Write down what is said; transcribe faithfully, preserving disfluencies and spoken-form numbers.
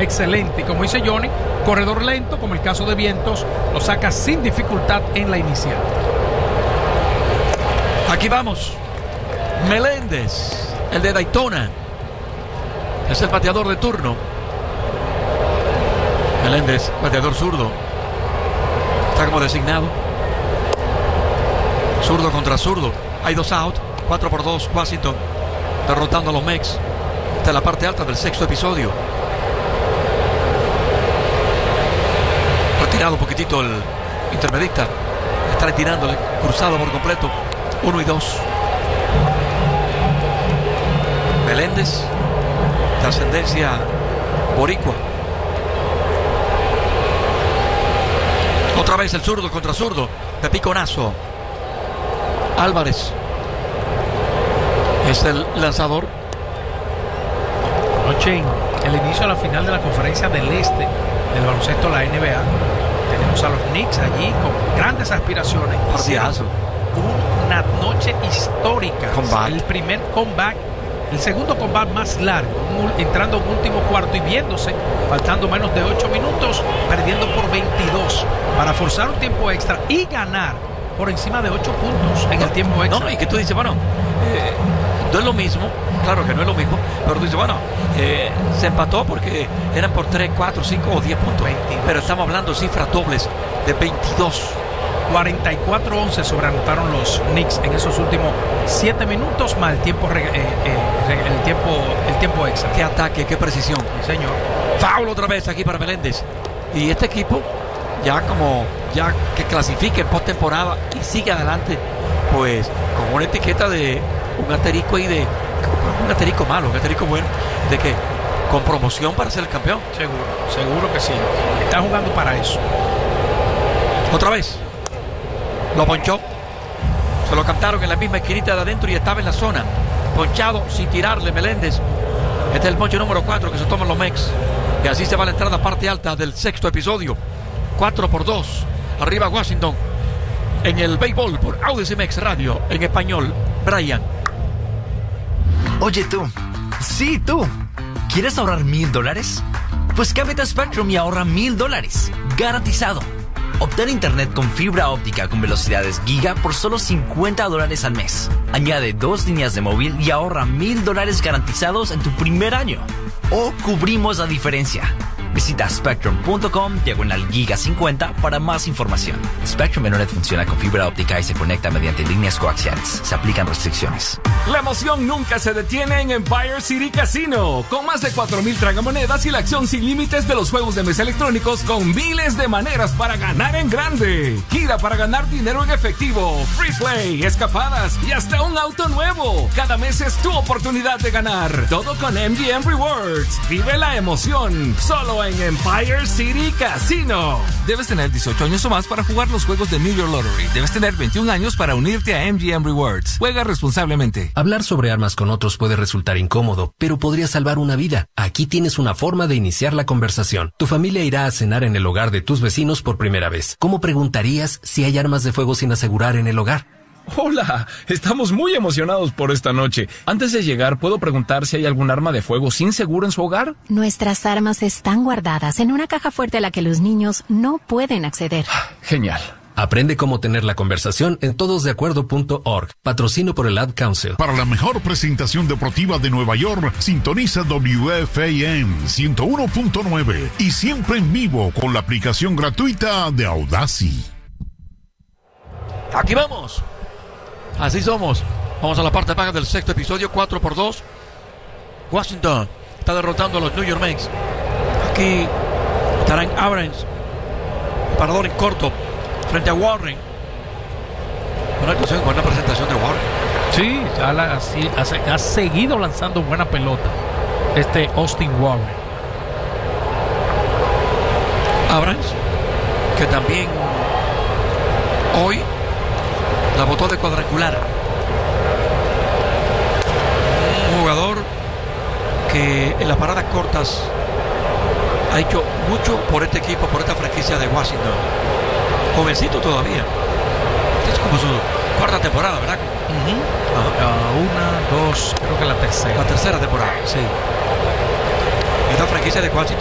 excelente. Y como dice Johnny, corredor lento, como el caso de Vientos, lo saca sin dificultad en la inicial. Aquí vamos. Meléndez, el de Daytona, es el bateador de turno. Meléndez, bateador zurdo, está como designado. Zurdo contra zurdo. Hay dos out. cuatro por dos. Washington derrotando a los Mex. Esta es la parte alta del sexto episodio. Retirado un poquitito el intermedista. Está retirándole. Cruzado por completo. Uno y dos. Meléndez, de ascendencia boricua. Otra vez el zurdo contra zurdo de piconazo. Álvarez es el lanzador. Noche en el inicio de la final de la conferencia del este del baloncesto de la N B A. Tenemos a los Knicks allí con grandes aspiraciones. Partidazo. Una noche histórica. Comeback. El primer comeback. El segundo combate más largo, entrando en último cuarto y viéndose, faltando menos de ocho minutos, perdiendo por veintidós para forzar un tiempo extra y ganar por encima de ocho puntos en no, el tiempo extra. No, y que tú dices, bueno, eh, no es lo mismo, claro que no es lo mismo, pero tú dices, bueno, eh, se empató porque eran por tres, cuatro, cinco o diez puntos, veintidós. Pero estamos hablando de cifras dobles de veintidós. cuarenta y cuatro a once sobreanotaron los Knicks en esos últimos siete minutos más el tiempo, eh, eh, el tiempo el tiempo extra. Qué ataque, qué precisión. Sí, señor. Foul otra vez aquí para Meléndez. Y este equipo, ya como ya que clasifique en postemporada y sigue adelante, pues con una etiqueta de un asterisco y de un asterisco malo, un asterisco bueno, de que con promoción para ser el campeón. Seguro, seguro que sí. Está jugando para eso. Otra vez. Lo ponchó. Se lo cantaron en la misma esquinita de adentro y estaba en la zona. Ponchado sin tirarle Meléndez. Este es el poncho número cuatro que se toman los Mex. Y así se va la entrada parte alta del sexto episodio. cuatro por dos. Arriba Washington. En el béisbol por Audacy Mex Radio. En español, Brian. Oye tú. Sí, tú. ¿Quieres ahorrar mil dólares? Pues cámbiate a Spectrum y ahorra mil dólares. Garantizado. Obtén internet con fibra óptica con velocidades giga por solo cincuenta dólares al mes. Añade dos líneas de móvil y ahorra mil dólares garantizados en tu primer año. O cubrimos la diferencia. Visita spectrum.com diagonal giga cincuenta para más información. Spectrum Internet funciona con fibra óptica y se conecta mediante líneas coaxiales. Se aplican restricciones. La emoción nunca se detiene en Empire City Casino. Con más de cuatro mil tragamonedas y la acción sin límites de los juegos de mesa electrónicos con miles de maneras para ganar en grande. Gira para ganar dinero en efectivo, free play, escapadas y hasta un auto nuevo. Cada mes es tu oportunidad de ganar. Todo con M G M Rewards. Vive la emoción. Solo en Empire City Casino. Debes tener dieciocho años o más para jugar los juegos de New York Lottery. Debes tener veintiún años para unirte a M G M Rewards. Juega responsablemente. Hablar sobre armas con otros puede resultar incómodo, pero podría salvar una vida. Aquí tienes una forma de iniciar la conversación. Tu familia irá a cenar en el hogar de tus vecinos por primera vez. ¿Cómo preguntarías si hay armas de fuego sin asegurar en el hogar? Hola, estamos muy emocionados por esta noche. Antes de llegar, ¿puedo preguntar si hay algún arma de fuego sin seguro en su hogar? Nuestras armas están guardadas en una caja fuerte a la que los niños no pueden acceder. Genial. Aprende cómo tener la conversación en todos de acuerdo punto org. Patrocino por el Ad Council. Para la mejor presentación deportiva de Nueva York, sintoniza W F A M ciento uno punto nueve y siempre en vivo con la aplicación gratuita de Audacy. Aquí vamos. Así somos. Vamos a la parte baja del sexto episodio, cuatro por dos. Washington está derrotando a los New York Mets. Aquí estarán Abrams, parador en corto, frente a Warren. Buena actuación, buena presentación de Warren. Sí, ha, la, sí, ha, ha seguido lanzando buena pelota este Austin Warren. Abrams, que también hoy la botó de cuadrangular. Un jugador que en las paradas cortas ha hecho mucho por este equipo, por esta franquicia de Washington. Jovencito todavía. Es como su cuarta temporada, ¿verdad? Uh-huh. uh, una, dos, creo que la tercera. La tercera temporada. Sí. Esta franquicia de Washington